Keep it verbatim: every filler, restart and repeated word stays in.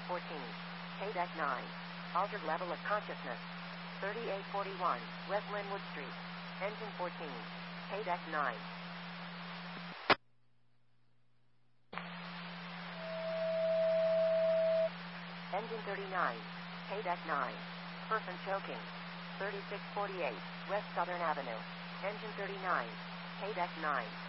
fourteen. K-Deck nine. Altered level of consciousness. thirty-eight forty-one, West Linwood Street. Engine fourteen. K-Deck nine. Engine thirty-nine. K-Deck nine. Person choking. thirty-six forty-eight, West Southern Avenue. Engine thirty-nine. K-Deck nine.